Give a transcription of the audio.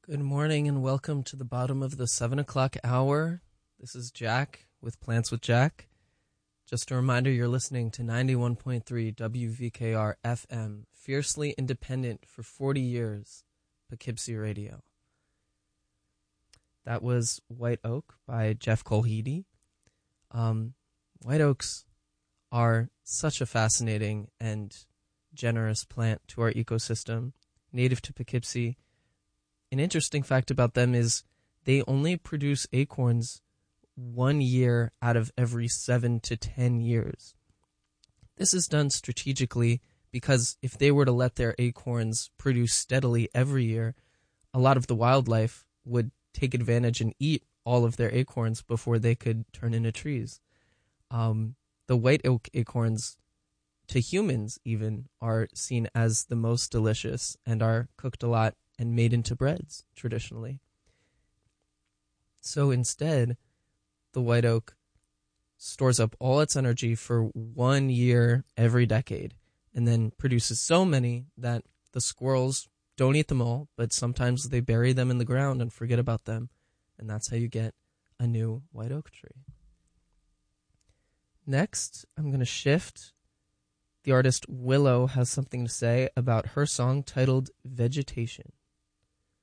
Good morning and welcome to the bottom of the 7 o'clock hour. This is Jack with Plants with Jack. Just a reminder, you're listening to 91.3 WVKR FM, fiercely independent for 40 years, Poughkeepsie Radio. That was White Oak by Jeff Colheedy. White oaks are such a fascinating and generous plant to our ecosystem, native to Poughkeepsie. An interesting fact about them is they only produce acorns 1 year out of every 7 to 10 years. This is done strategically because if they were to let their acorns produce steadily every year, a lot of the wildlife would take advantage and eat all of their acorns before they could turn into trees. The white oak acorns, to humans even, are seen as the most delicious and are cooked a lot and made into breads traditionally. So instead, the white oak stores up all its energy for 1 year every decade and then produces so many that the squirrels don't eat them all, but sometimes they bury them in the ground and forget about them. And that's how you get a new white oak tree. Next, I'm going to shift. The artist Willow has something to say about her song titled Vegetation.